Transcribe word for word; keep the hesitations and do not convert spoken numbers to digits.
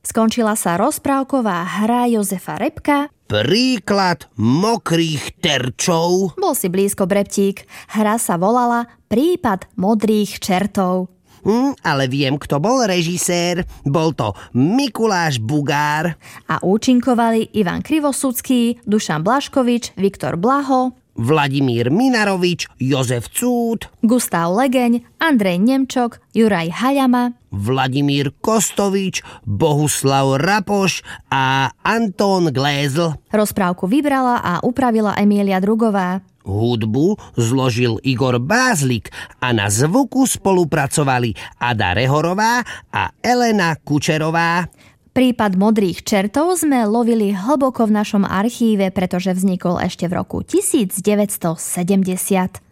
Skončila sa rozprávková hra Jozefa Repka Príklad mokrých terčov. Bol si blízko, Breptík. Hra sa volala Prípad modrých čertov. Hm, ale viem, kto bol režisér. Bol to Mikuláš Bugár. A účinkovali Ivan Krivosudský, Dušan Blaškovič, Viktor Blaho, Vladimír Minarovič, Jozef Cúd, Gustav Legeň, Andrej Nemčok, Juraj Haľama, Vladimír Kostovič, Bohuslav Rapoš a Anton Glézl. Rozprávku vybrala a upravila Emília Drugová. Hudbu zložil Igor Bázlik a na zvuku spolupracovali Ada Rehorová a Elena Kučerová. Prípad modrých čertov sme lovili hlboko v našom archíve, pretože vznikol ešte v roku devätnásťsedemdesiat.